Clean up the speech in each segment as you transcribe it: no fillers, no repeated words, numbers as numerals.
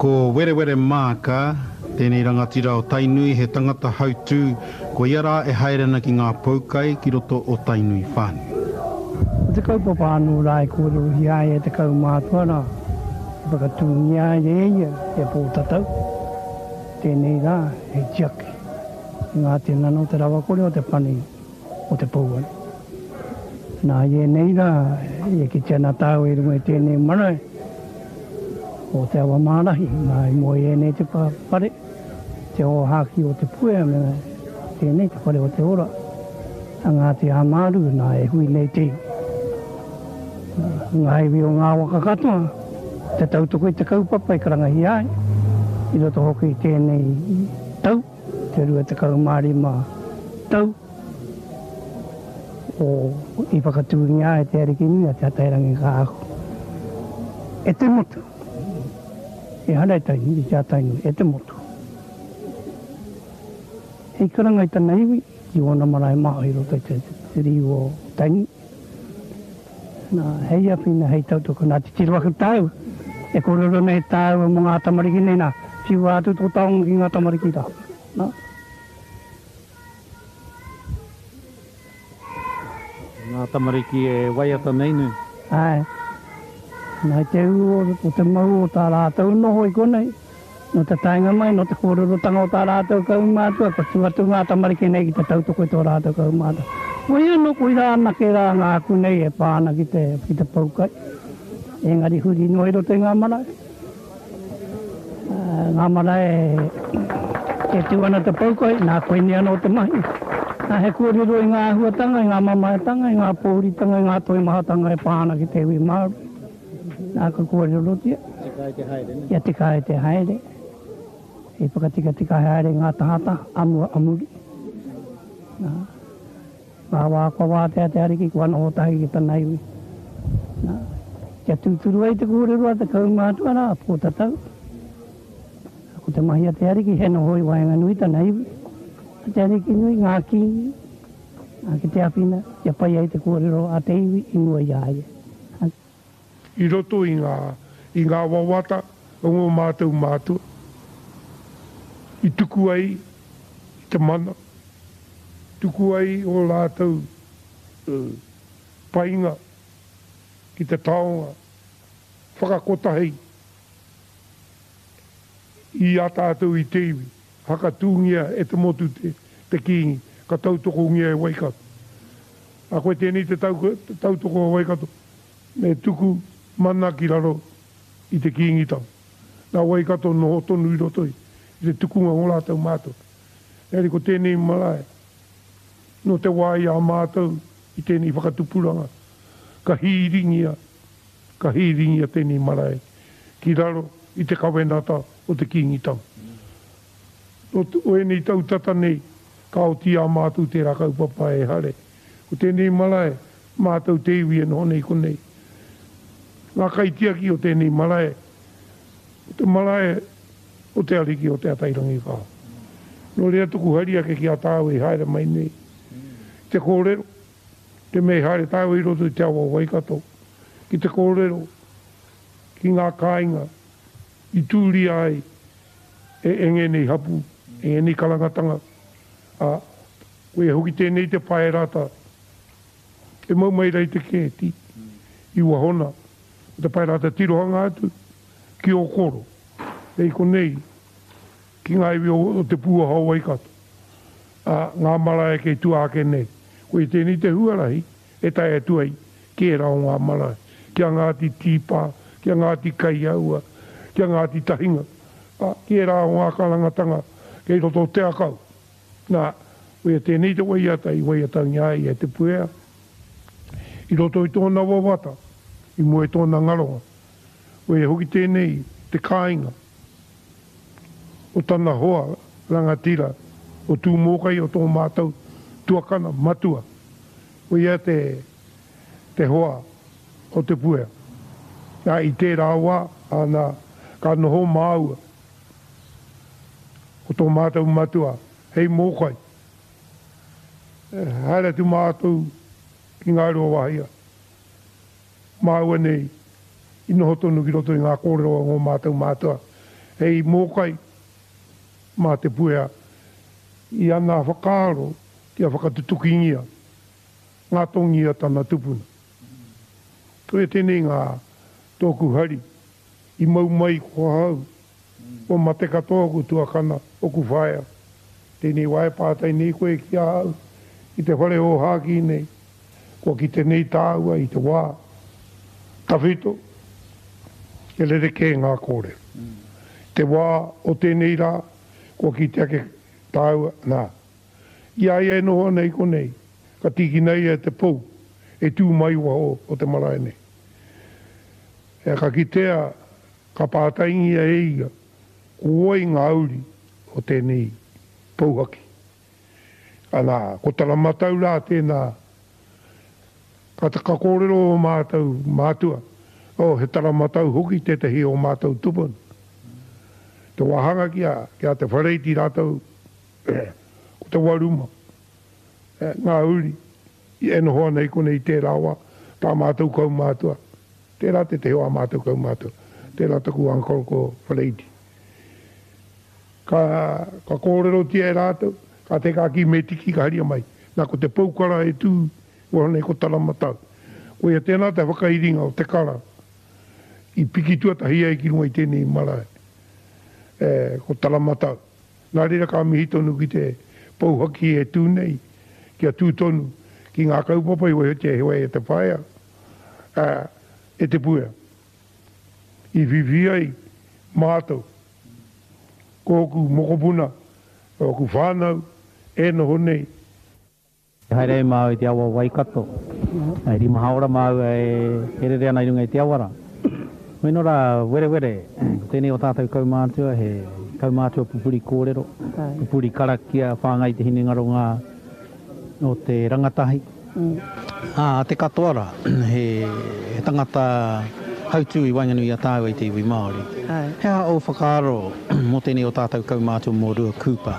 Ko were māka, tēnei rangatira o Tainui he tangata hautū, ko iara e haerana ki ngā paukai ki roto o Tainui whānui. Te kaupapa anu rai kōru hi ai e te kau mātua rā, whakatūngi ai e ia e pōtatau. Tēnei rā he tiaki. Ngā tēnā no te rawa kore o te pani o te pouane. Nā ie nei rā, e ki tēnā tāu e runga tēnei marae. O te awa mārahi, ngā i moe e nei te pare, te o haki o te puea, me tēnei te pare o te ora. A ngā te āmaru, nā e hui nei te. Ngā iwi o ngā waka katoa, te tautoko i te kaupapa i karangahi ai. I roto hoki i tēnei tau, te rua te kaumārima tau. O i whakatūngi ai te ariki nui a te atairangi ka ako. E te motu. E harai tainu, i te atainu, e te motu. Hei karangai tana iwi, i ona marae maho i roto i te riu o tainu. Nā, hei apina, hei tautoko, nā te tiruaka tāu. E kororo nei tāu mo ngā tamariki nei nā, whiu atu tō taonga ki ngā tamariki tā. Nā. Ngā tamariki e waiata nei nu. Ai. Nā te uo o te mau o tā rātou noho i konei. No te tainga mai, no te kororotanga o tā rātou kaumātua, ko tuatu ngā tamariki nei ki te tautoko i tō rātou kaumātua. Wai anō ko i rāna ke rā ngā kunei e pāna ki te paukai. Engari huri no i roto i ngā marae. Ngā marae e tuana te paukai, nā koini anō te mahi. Nā he kōrero i ngā huatanga, i ngā mamaetanga, i ngā pōritanga, i ngā toimahatanga e pāna ki te hui maru. Nā ka kōrero tia. Ia tika e te haere. E whakatika haere ngā tahata, amua amuri. Ngā wākwa wātea te ariki, kua no hotahi ki tana iwi. Kia tūturu ai te kōrero a te kaumātua rā, pōtatau. Ko te mahi a te ariki, he no hoi waenga nui tana iwi. A te ariki nui, ngā kīngi. Ngā ki te apina, kia pai ai te kōrero a te iwi, inua i aia. I roto i ngā wawata o ngō mātou mātua. I tuku ai i te mana. Tuku ai o lātou painga ki te taonga. Whakakotahei. I a tātou i te iwi. Haka tūngia e te motu te kīngi. Ka tautoko ngia e waikato. A koe tēnei te tautoko o waikato. Me tuku mana ki raro i te kīngi tau. Nā waikato no tonu i rotoi. I te tukunga o lātou mātou. Eri ko tēnei marae. No te wai a mātou i tēnei whakatupuranga. Ka hīringia tēnei marae. Ki raro i te kawenata o te kīngi tau. O e nei tau tata nei. Ka o tia mātou te rakau papa e hare. O tēnei marae mātou te iwi e no nei konei. Ngā kaitiaki o tēnei marae. O te marae o te ariki o te atairangi whā. No rea tuku haria ke ki a tāu e haere mai nei. Te kōrero. Te mei haere tāu i roto i te awa waikato. Ki te kōrero. Ki ngā kāinga. I tūri ai. E enge nei hapu. E nei kalangatanga. Koe hoki tēnei te paerata. E mau mai rei te kēti. I wahona. Te pairata tirohanga atu, ki o koro. Ei ko nei, ki ngā iwi o te pua hau waikato. Ngā marae kei tuāke nei. Koe tēnei te huarahi, e tai atuai, ki e rao ngā marae. Kia ngāti tīpā, kia ngāti kaiaua, kia ngāti tahinga. Ki e rao ngā kalangatanga, kei roto te akau. Nā, koe tēnei te waiatai, waiatai ngai e te puea. I roto i tōna wawata. I moe tōna ngaronga. O e hoki tēnei, te kāinga. O tana hoa, rangatira, o tū mōkai o tō mātou, tuakana, matua. O ia te hoa, o te puea. Nā i tērā wā, ana, ka noho māua. O tō mātou matua, hei mōkai. Haere tu mātou, ki ngā roa wahia. Māua nei, ino hotonu ki roto i ngā kōrero o ngō mātou mātua. hei mōkai mā te puea i ana whakaaro kia whakatutukingia ngā tongia tana tupuna. Koe tēnei ngā tōku hari i mau mai kua hau o mate katoa ku tuakana o ku whaia. Tēnei wae pātai nei koe ki hau i te whare o haki nei kua ki te nei tāua i te wā. Tawhito ke lere kē ngā kōrero. Te wā o tēnei rā kua ki te ake tāua nā. Ia ia e noho nei ko nei ka tiki nei e te pou e tū mai ua o te marae nei. E ka kitea ka pātaingi a eiga oi ngā uri o tēnei pouhaki. Anā, ko tala matau rā tēnā ka kōrero o mātou mātua. O, he tala matau hoki tētahi o mātou tupun. Te wahanga kia te whareiti rātou ko te waruma. Ngā uri i enohoa nei ko nei tērā wā tā mātou kau mātua. Tērā te hoa mātou kau mātua. Tērā taku ankol ko whareiti. Ka kōrero tia e rātou, ka te kāki me tiki ka haria mai. Nā ko te paukara e tū, wā nei ko tala matau. Ko ia tēnā te whakairinga o te kara. I piki tuatahi ai ki runga i tēnei marae. Ko tala matau. Nā reira ka mihi tonu ki te pauhaki e tū nei, kia tū tonu, ki ngā kaupapa i wahi te hewa e te whaia, e te puea. I vivi ai mātou, kōku mokopuna, kōku whānau, e noho nei. Haere mau i te awa Waikato, rima haora mau e herere ana i runga i te awara. Weno rā were, tēnei o tātou kaumātua, he kaumātua pupuri kōrero, pupuri karakia, whāngai te hini ngaronga o te rangatahi. Te katoara, he tangata hautu i Wainganui a tāua i te iwi Māori. Hea o whakaaro mo tēnei o tātou kaumātua mō rua kūpa?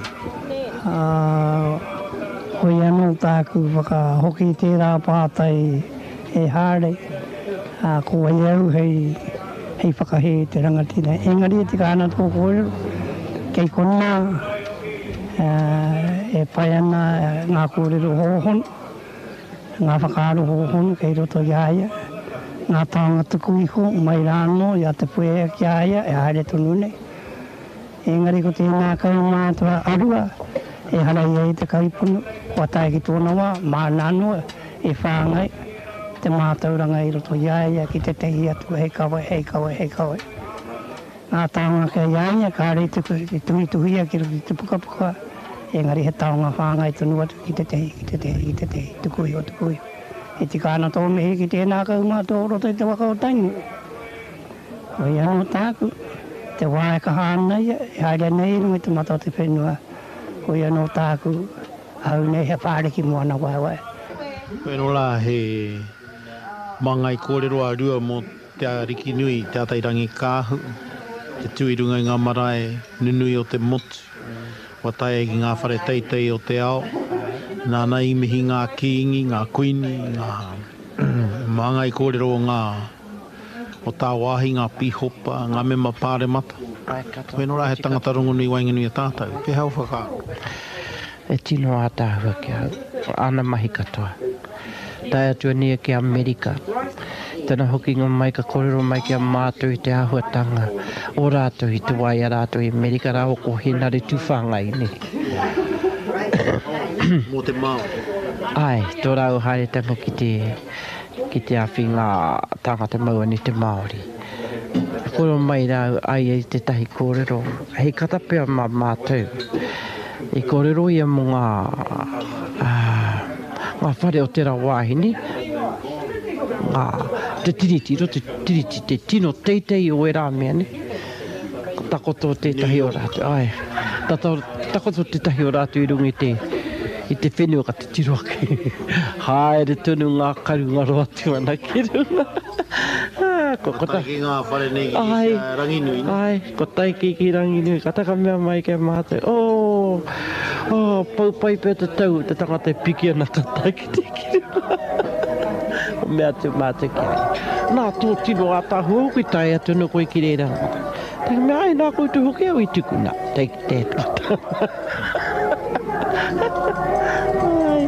Hoi anō tāku whakahoki tērā pātai e hāre. Ko ai au hei whakahe te rangatira. Engari te kāna tō kōrero. Kei kona e pai ana ngā kōrero hohon. Ngā whakaaro hohon kei roto i aia. Ngā taonga tuku iho mai rāno i a te puea ki aia e haere tonu nei. Engari ko tēnā kaumātua arua e harai ai te kaipunu. Kua tae ki tōna wā, mā nānoa e whāngai. Te mātauranga i roto iaia ki te tehi atu hei kawe. Ngā taonga kia iaia, ka rei tuhi ki roto te pukapuka. Engari he taonga whāngai tonu atu ki te tehi, tukuhi. E ti kāna tō mehe ki tēnā kaumātua roto i te waka o tainu. Hoi anō tāku, te wāe ka hānai, e haere nei runga te mata o te whenua. Hoi anō tāku, au nei he whāreki moana wai. Weno la he mangai kōrero a rua mo te ariki nui, te atairangi kāhu, te tuirunga i ngā marae, nunui o te motu, watai ki ngā whare teitei o te ao, nā nei mihi ngā kiingi, ngā kuini, ngā mangai kōrero o ngā o tā wāhi, ngā pihopa, ngā mema pāre mata. Weno la he tangata rongonui Wainganui a tātou, pe hau whakāro. E tino a tāhua ki au, ana mahi katoa. Tai atua nia ki Amerika. Tēnā hoki ngā mai ka kōrero mai ki a mātou i te āhuatanga. O rātou i te wai a rātou i Amerika rā o ko henare tūwhangai ni. Mō te māo? Ai, tō rau haeretanga ki te awhi ngā tangata maua ni te Māori. Koro mai rau ai e te tahi kōrero. Hei katapea mā mātou. E kōrero ia mo ngā whare o tērā wāhini, te tiriti, te tino teitei o e rā mea ni. Takoto tētahi o rātu, ai. Takoto tētahi o rātu i rungi i te whenua ka te tiroake. Haere tonu ngā karu ngā roatu ana ki runga. Ko taiki ngā whare nei ki ranginui. Ai, ko taiki ki ranginui. Ka taka mea mai ke mātou. Paupai pē te tau, te tangata e piki ana ka taiki te ki runga. O mea te mātou ki ai. Nā tō tino a tāhu, ki tai atu no koe ki reira. Tā mea ai nā koutou hoki au I tukuna. Te tata. Ai.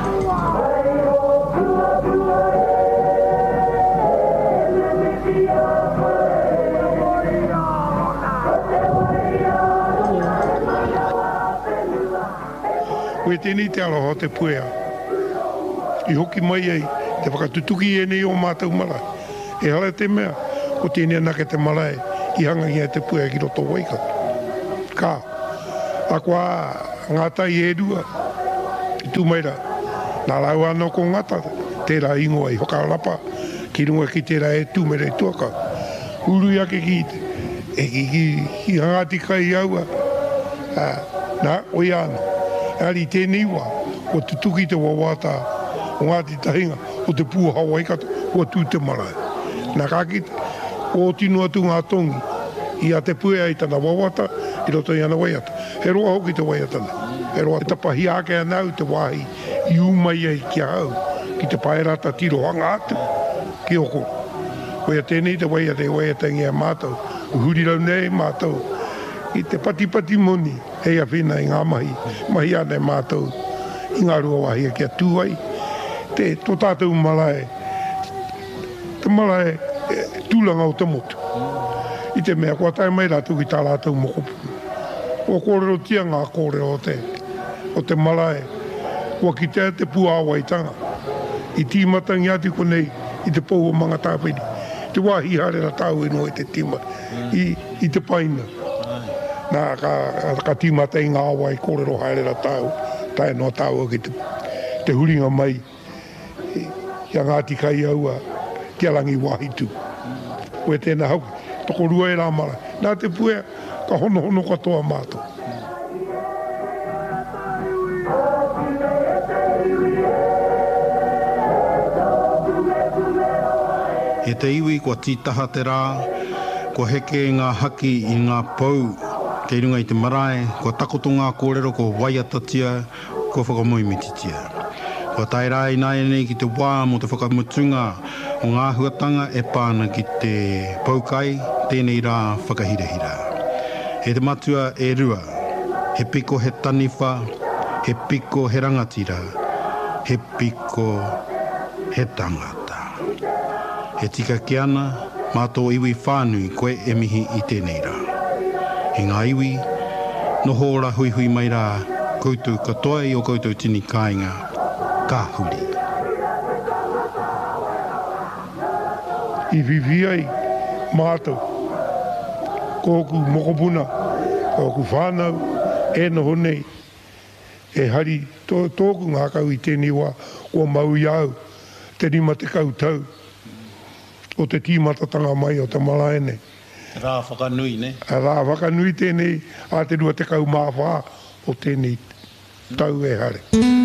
Koe tēnei te aloha te puea. I hoki mai ei, te whakatutuki e nei o mātou marae. E hala te mea, ko tēnei anake te marae, I hanga ia te puea ki roto Waikato. Ka, a kua ngātai e rua, I tūmaira, nā lau anō ko ngata, tērā ingoa I hokarapa, ki runga ki tērā e tūmaira I tuaka. Uru ake ki te, ki hangati kai aua, nā, oi anō. Ari tēnei wā, o te tuki te wawata, o ngāti tahinga, o te pūha Waikato, o tū te marae. Nā kākita, o tinu atu ngā tongi, I a te puea I tana wawata, I roto I ana waiata. He roa hoki te waiata nei. He roa te pahi ake anau te wahi, I umai ai kia au, ki te paerata tiro hanga atu, ki oko. Koea tēnei te waiata I waiata ngia mātou, uhuri rau nei mātou, I te pati moni, hei a whina I ngā mahi ane mātou, I ngā rua wahia kia tūai, tō tātou malae, te malae tūlanga o te motu. I te mea, kua tai mai rātou ki tā rātou mokopu. O kōrero tia ngā kōrero o te malae, kua ki te puāwaitanga. I tīmatangi atu konei, I te pou o manga tāpiri. Te wāhi harera tāu ino I te tima, I te paina. Nā ka tīmata I ngā wai kōrero harera tāu, tae no tāu ki te huringa mai, kia ngāti kai aua, kia langi wahitu. Koe tēnā hauki, toko rua rā mara. Nā te puea, ka hono katoa mātou. E te iwi kua tītaha te rā, kua heke ngā haki I ngā pou, kei runga I te marae, kua takoto ngā kōrero, kua waiatatia, kua whakamoimititia. Kua tai rā I nāia nei ki te wā mo te whakamutunga o ngā huatanga e pāna ki te paukai, tēnei rā whakahirahira. He te matua e rua, he piko he taniwha, he piko he rangatira, he piko he tangata. He tika ki ana, mātou iwi whānui koe e mihi I tēnei rā. He ngā iwi, no hōra hui mai rā, koutou katoa I o koutou tini kāinga, ka huri. I vivi ai, mātou, kōku mokopuna, kōku whānau, e noho nei, e hari tōku ngā kau I tēnei wā, o mau iau, te rima te kautau, o te tīmatatanga mai o te malaene. Rā whakanui, ne? Rā whakanui tēnei, a te rua te kau māwhā o tēnei tau e hare.